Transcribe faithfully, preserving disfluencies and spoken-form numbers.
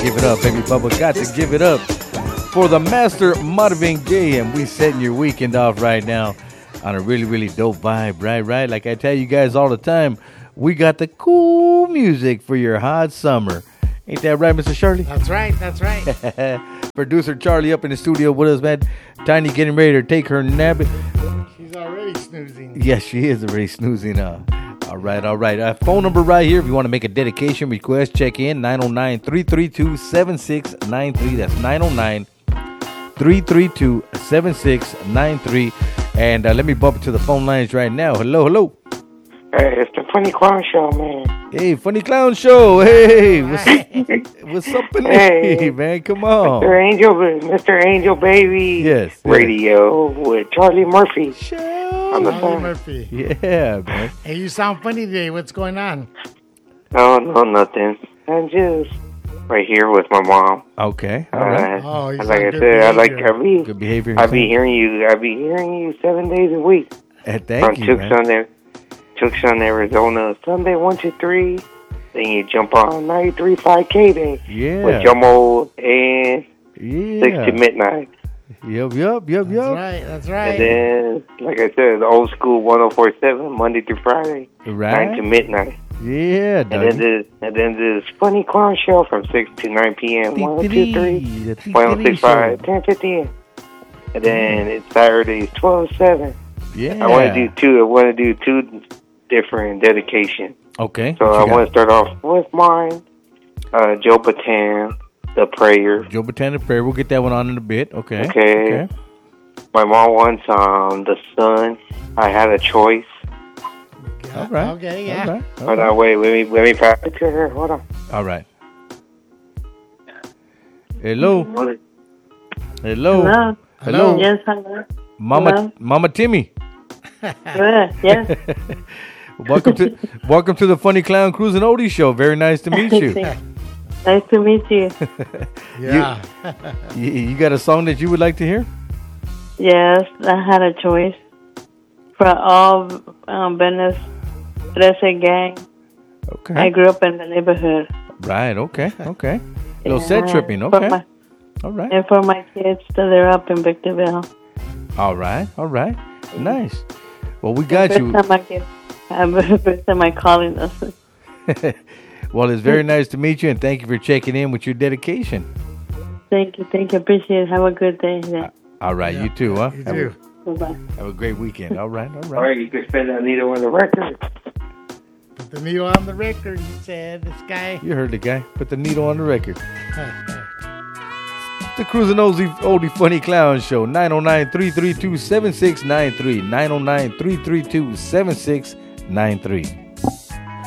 give it up, baby Bubba. Got to give it up for the master Marvin Gaye. And we setting your weekend off right now on a really, really dope vibe, right? Right? Like I tell you guys all the time, we got the cool music for your hot summer. Ain't that right, Mister Shirley? That's right, that's right. Producer Charlie up in the studio with us, man. Tiny getting ready to take her nap. She's already snoozing. Yes, she is already snoozing. Uh, all right, all right. Uh, phone number right here if you want to make a dedication request. Check in nine oh nine, three three two, seven six nine three. That's nine oh nine, three three two, seven six nine three. And uh, let me bump to the phone lines right now. Hello, hello. Hey, it's the Funny Clown Show, man. Hey, Funny Clown Show. Hey, what's, what's up in Hey, hey, man? Come on. Mister Angel, Mister Angel Baby. Yes. Radio with Charlie Murphy. Show. On the Charlie phone. Murphy. Yeah, man. Hey, you sound funny today. What's going on? No, no, nothing. I'm just right here with my mom. Okay. All right. Uh, Oh, he's like on I good said, I like behavior. I be, Good behavior. I be hearing you. I be hearing you seven days a week. Hey, From thank you, man. Tucson, Tucson, Arizona. Sunday one to three. Then you jump on ninety-three point five K Day Yeah. with Jomo and Yeah. six to midnight. Yep, yep, yep, That's yep. right, that's And right. then, like I said, the old school one oh four point seven Monday through Friday, Right. nine to midnight. Yeah, And then doggy. this, and then this funny clown show from six to nine p.m. one oh two three, The one oh Titiri six five, ten fifteen. And then it's Saturdays twelve seven. Yeah. I want to do two. I want to do two different dedications. Okay. So what I you got? want to start off with mine. Uh, Joe Bataan, The Prayer. Joe Botanic Prayer. We'll get that one on in a bit. Okay. Okay. Okay. My mom wants um The Sun. I Had a Choice. All right. Okay, yeah. All right. All Hold right. on, wait. Let me let me pass it to her. Hold on. All right. Hello. Hold it. Hello. Hello. Hello. Yes, hello. Mama Hello. Mama Timmy. Good. Yes. welcome to welcome to the Funny Clown Cruise and Odie Show. Very nice to meet you. Nice to meet you. Yeah. you. You got a song that you would like to hear? Yes, I had a choice for all um, Venice Trece gang. Okay. I grew up in the neighborhood. Right. Okay. Okay. Little Yeah. set tripping. For Okay. my- All right. and for my kids, so they're up in Victorville. All right. All right. Nice. Well, we got First you. time I get, uh, first time I calling us. Well, it's very nice to meet you, and thank you for checking in with your dedication. Thank you, thank you, appreciate it. Have a good day. Yeah. All right, you too, huh? You have, do. A, Bye-bye. have a great weekend. All right, all All right. right, you can spend that needle on the record. Put the needle on the record, he said. This guy. You heard the guy. Put the needle on the record. The Cruising Oldie, Oldie Funny Clown Show. nine oh nine, three three two, seven six nine three. nine oh nine, three three two, seven six nine three.